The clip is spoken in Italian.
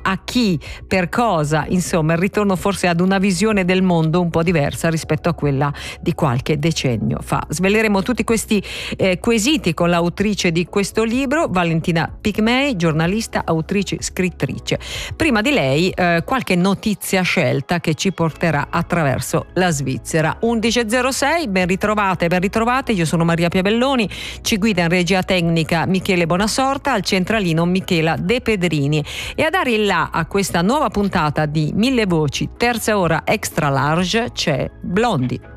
a chi, per cosa, insomma il ritorno forse ad una visione del mondo un po' diversa rispetto a quella di qualche decennio fa. Sveleremo tutti questi quesiti con l'autrice di questo libro, Valentina Pigmei, giornalista, autrice, scrittrice. Prima di lei qualche notizia scelta che ci porterà attraverso la Svizzera. 11.06, ben ritrovate, io sono Maria Piabelloni, ci guida in regia tecnica Michele Bonassorta, al centralino Michela De Pedrini, e a dare il là a questa nuova puntata di Mille Voci, terza ora extra large, c'è Blondi.